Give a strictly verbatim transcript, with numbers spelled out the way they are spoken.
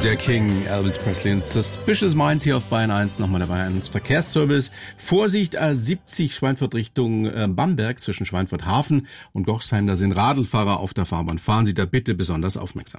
Der King, Elvis Presley und Suspicious Minds hier auf Bayern eins. Nochmal der Bayern eins Verkehrsservice. Vorsicht, A siebzig Schweinfurt Richtung äh, Bamberg zwischen Schweinfurt Hafen und Gochsheim. Da sind Radlfahrer auf der Fahrbahn. Fahren Sie da bitte besonders aufmerksam.